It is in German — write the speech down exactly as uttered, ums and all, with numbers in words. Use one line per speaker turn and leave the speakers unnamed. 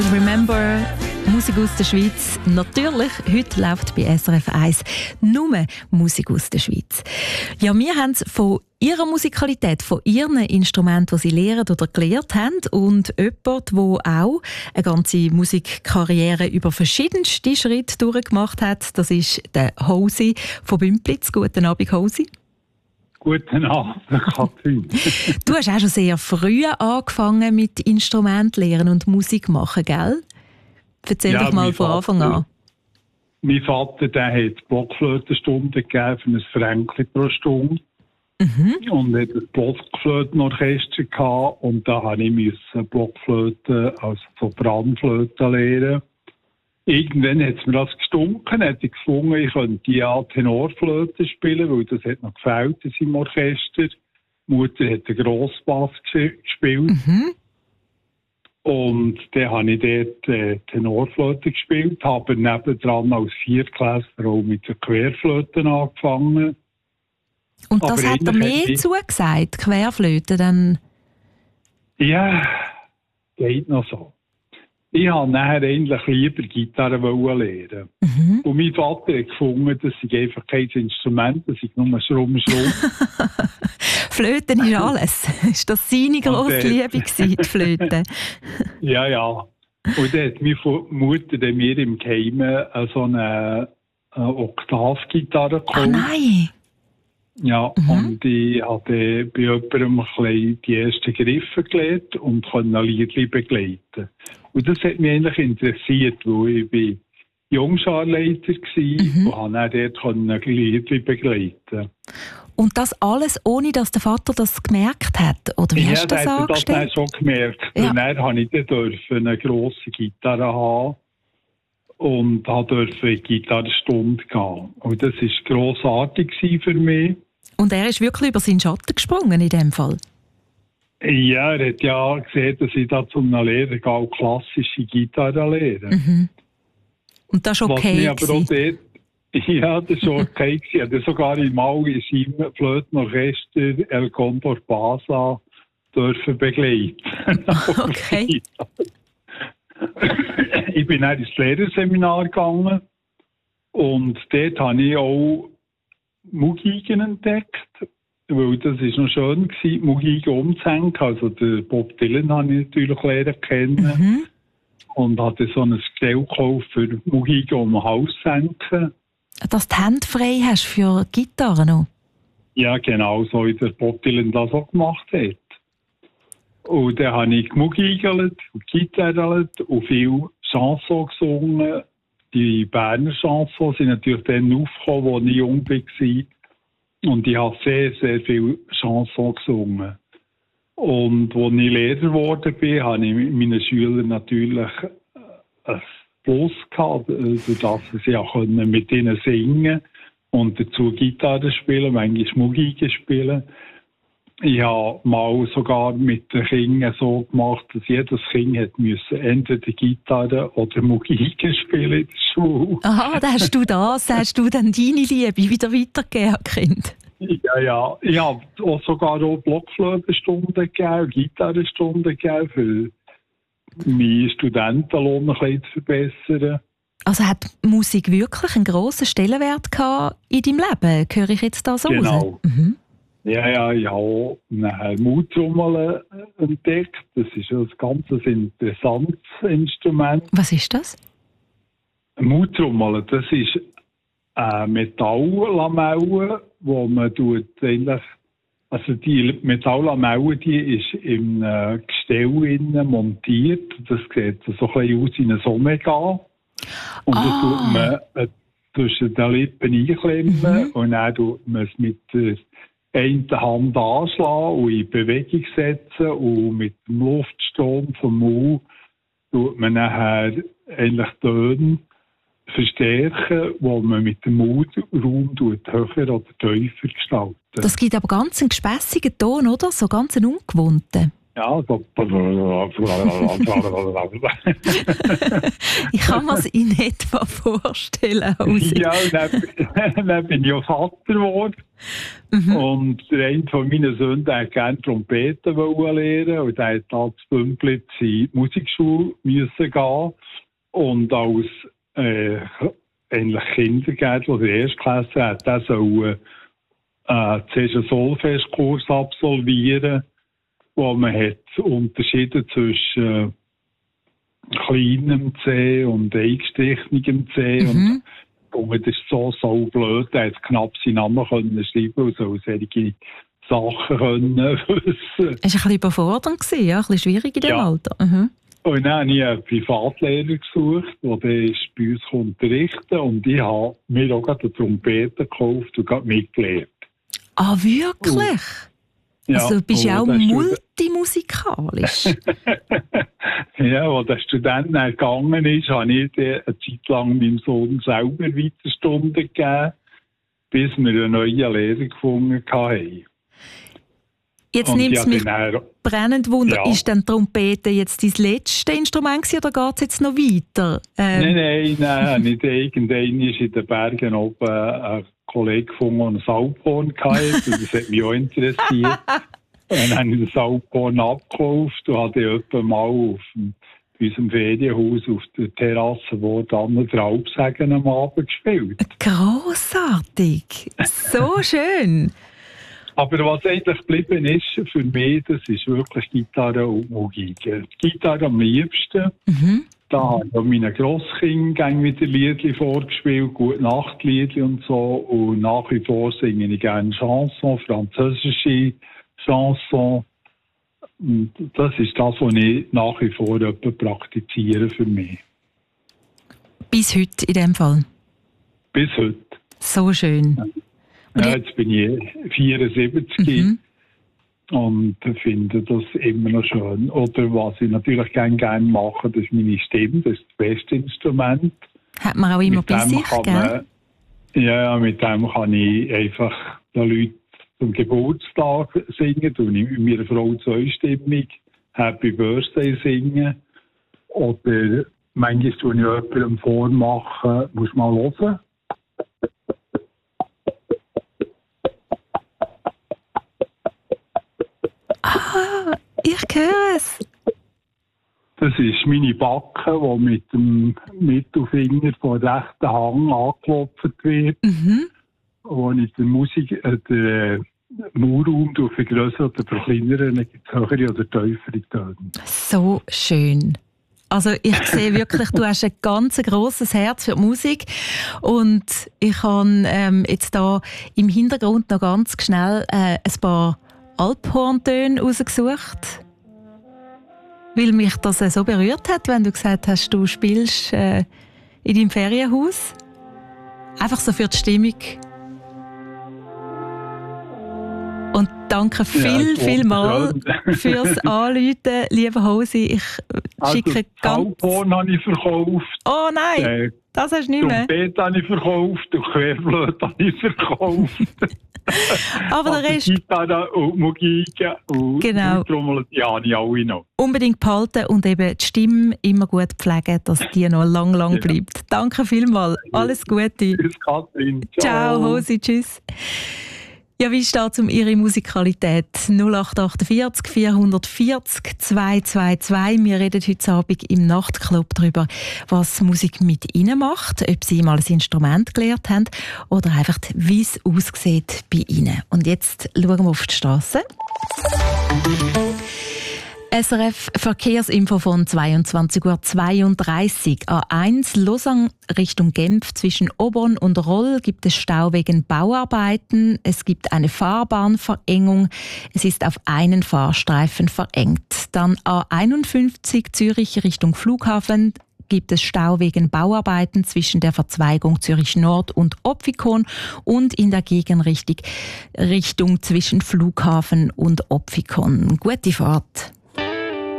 Remember, Musik aus der Schweiz. Natürlich, heute läuft bei S R F eins nur Musik aus der Schweiz. Ja, wir haben es von ihrer Musikalität, von ihren Instrumenten, die sie lehren oder gelernt haben. Und jemand, der auch eine ganze Musikkarriere über verschiedenste Schritte durchgemacht hat, das ist der Hosi von Bümplitz. Guten Abend, Hosi.
Guten Abend, Katrin.
Du hast auch schon sehr früh angefangen mit Instrumentlehren und Musik machen, gell? Erzähl
ja,
doch mal von Anfang an.
Mein Vater der hat Blockflötenstunden gegeben für ein Fränkli pro Stunde. Mhm. Und hat ein Blockflötenorchester gehabt. Und da musste ich Blockflöte als Sopranflöte lernen. Irgendwann hat es mir das gestunken, hätte ich gefunden, ich könnte ja Tenorflöte spielen, weil das hat noch gefällt in seinem Orchester. Die Mutter hat den Grossbass gespielt. Mhm. Und dann habe ich dort äh, Tenorflöte gespielt, habe nebendran als Viertklässler auch mit der Querflöte angefangen.
Und das Aber hat er mehr ich... zugesagt, Querflöte dann?
Ja, geht noch so. Ich wollte nachher eigentlich lieber Gitarre lernen. Mhm. Und mein Vater hat gefunden, das sei einfach kein Instrument, das sei nur Schrumm, Schrumm.
Flöten ist alles. Ist das seine grosse Liebe gewesen, die Flöte?
Ja, ja. Und dann hat meine Mutter dann mir im Geheimen so eine, eine Oktavgitarre gekauft.
Ah, nein!
Ja, mhm. Und ich hatte bei jemandem ein bisschen die ersten Griffe gelernt und konnte ein Liedchen begleiten. Und das hat mich eigentlich interessiert, weil ich bin Jungscharleiter war mhm. und konnte dort ein Liedchen begleiten.
Und das alles, ohne dass der Vater das gemerkt hat? Oder wie
ja,
hast du das angestellt?
Ja, das hat er schon gemerkt. Ja. Und dann durfte ich dann eine grosse Gitarre haben und durfte in die Gitarrenstunde gehen. Und das war grossartig für mich.
Und er ist wirklich über seinen Schatten gesprungen in dem Fall?
Ja, er hat ja gesehen, dass ich da zum Lehrer gehe, auch klassische Gitarre lehre. Mhm.
Und das war okay?
Was aber auch dort, ja, das war okay. Ich hatte sogar einmal in seinem Flötenorchester El Condor Basa dürfen begleiten.
Okay.
Ich bin dann ins Lehrerseminar gegangen und dort habe ich auch Mugigen entdeckt, weil das ist noch schön gewesen, Mugigen umzuhängen. Also den Bob Dylan habe ich natürlich lernen kennen mhm. und hatte so ein Gestell gekauft für Mugigen um den Hals zu hängen.
Dass du die Hände frei hast für Gitarre noch? Ja,
genau, so wie der Bob Dylan das auch gemacht hat. Und dann habe ich gemugigelt und gitarrelt und viel Chanson gesungen. Die Berner Chansons sind natürlich dann aufgekommen, als ich jung war. Und ich habe sehr, sehr viel Chansons gesungen. Und als ich Lehrer geworden bin, habe ich mit meinen Schülern natürlich ein Plus gehabt, dass sie auch mit ihnen singen und dazu Gitarre spielen, manchmal Mugigen spielen. Ich habe mal sogar mit den Kindern so gemacht, dass jedes Kind hat müssen entweder Gitarre oder Mugigen spielen in der Schule.
Aha, dann hast du das, hast du dann deine Liebe wieder weitergegeben, Kind?
Ja, ja. Ich habe auch sogar auch Blockflötenstunden gegeben, Gitarrenstunden gegeben, für meinen Studentenlohn ein bisschen zu verbessern.
Also hat Musik wirklich einen grossen Stellenwert gehabt in deinem Leben? Höre ich jetzt da so raus?
Genau. Mhm. Ja, ja, ich habe nachher Mundtrommel entdeckt. Das ist ein ganz interessantes Instrument.
Was ist das?
Mundtrommel, das ist eine Metalllamelle, wo man tut eigentlich, also die Metalllamelle, die ist im äh, Gestell innen montiert. Das sieht so ein bisschen aus wie ein Omega. Und ah. das tut man äh, zwischen den Lippen einklemmen mhm. und dann tut man es mit der eine Hand anschlagen und in Bewegung setzen und mit dem Luftstrom vom Mund tut man nachher eigentlich Töne verstärken, wo man mit dem Mundraum höher oder tiefer gestalten.
Das gibt aber ganz einen gespässigen Ton, oder? So ganz einen ungewohnten.
Ja, so.
Ich kann mir es in etwa vorstellen. Hausi.
Ja, und dann, dann bin ich ja Vater geworden. Mhm. Und der eine von meinen Söhnen wollte gerne Trompete lernen. Und der hat da zu Bümplitz in die Musikschule müssen gehen. Und als äh, eigentlich Kindergärtler oder Erstklasse hat er so äh, zuerst einen Solfestkurs absolvieren, wo man hat unterschieden zwischen äh, kleinem C und eingestrichenem C. Mhm. Und, und das ist so, so blöd, er hat knapp seinen Namen können schreiben und so solche Sachen können wissen.
Es war ein bisschen überfordernd, ja, ein bisschen schwierig in diesem
ja.
Alter. Mhm.
Und dann habe ich einen Privatlehrer gesucht, der bei uns unterrichten. Und ich habe mir auch gerade eine Trompete gekauft und gerade mitgelernt.
Ah, wirklich? Und, also du bist ja auch multimusikalisch.
Ja, als der Student dann gegangen ist, habe ich eine Zeit lang meinem Sohn selber Weiterstunden gegeben, bis wir einen neuen Lehrer gefunden haben.
Jetzt nimmt es mich dann brennend Wunder.
Ja.
Ist denn Trompete jetzt dein letztes Instrument gewesen, oder geht es jetzt noch weiter?
Ähm. Nein, nein, nein. Nicht irgendwann ist in den Bergen oben ein Kollege gefunden, der ein Alphorn hatte. Das hat mich auch interessiert. Und dann habe ich das Alphorn abgekauft und habe etwa mal auf dem, unserem Ferienhaus auf der Terrasse, wo dann der Alpsägen am Abend gespielt.
Grossartig! So schön!
Aber was eigentlich geblieben ist für mich, das ist wirklich Gitarre und Musik. Gitarre am liebsten. Mhm. Da habe ich meinen Grosskindern wieder Liedli vorgespielt, Gute-Nacht-Liedli und so. Und nach wie vor singe ich gerne Chanson, französische Chanson. Und das ist das, was ich nach wie vor praktiziere für mich.
Bis heute in dem Fall?
Bis heute.
So schön.
Ja. Ja, jetzt bin ich vierundsiebzig mhm. und finde das immer noch schön. Oder was ich natürlich gerne, gerne mache, das ist meine Stimme, das ist das beste Instrument.
Hat man auch immer bei sich, gell?
Ja, mit dem kann ich einfach den Leuten zum Geburtstag singen, und ich mit meiner Frau zweistimmig Happy Birthday singen. Oder manchmal tue ich jemandem vormachen, muss mal hören.
Ah, ich höre es.
Das ist meine Backe, die mit dem Mittelfinger vom rechten Hang angeklopft wird. Mhm. Wo ich die Musik, äh, den Maulraum vergrößere oder verkleinere, dann gibt es höhere oder tiefere Töne.
So schön. Also ich sehe wirklich, du hast ein ganz grosses Herz für die Musik, und ich habe ähm, jetzt da im Hintergrund noch ganz schnell äh, ein paar Alphorntöne rausgesucht, weil mich das so berührt hat, wenn du gesagt hast, du spielst äh, in deinem Ferienhaus. Einfach so für die Stimmung. Und danke viel, ja, viel mal fürs Anrufen, lieber Hausi. Ich schicke
also,
ganz...
Alphorn habe ich verkauft.
Oh nein, äh, das hast du nicht mehr.
Trompete habe ich verkauft und Querflöte habe ich verkauft.
Aber der Rest...
Gitarre und Musik und
genau.
Trommel, die habe ich alle noch.
Unbedingt behalten und eben die Stimme immer gut pflegen, dass die noch lang, lang ja. bleibt. Danke vielmals. Alles Gute.
Tschüss, Kathrin.
Ciao, Ciao Hausi. Tschüss. Ja, wie steht es um Ihre Musikalität? null acht achtundvierzig vierhundertvierzig zweihundertzweiundzwanzig. Wir reden heute Abend im Nachtclub darüber, was Musik mit Ihnen macht, ob Sie mal ein Instrument gelernt haben oder einfach, wie es aussieht bei Ihnen. Und jetzt schauen wir auf die Straße. S R F Verkehrsinfo von zweiundzwanzig Uhr zweiunddreißig. A eins Lausanne Richtung Genf zwischen Obon und Roll gibt es Stau wegen Bauarbeiten. Es gibt eine Fahrbahnverengung. Es ist auf einen Fahrstreifen verengt. Dann A einundfünfzig Zürich Richtung Flughafen gibt es Stau wegen Bauarbeiten zwischen der Verzweigung Zürich Nord und Opfikon und in der Gegenrichtung Richtung zwischen Flughafen und Opfikon. Gute Fahrt.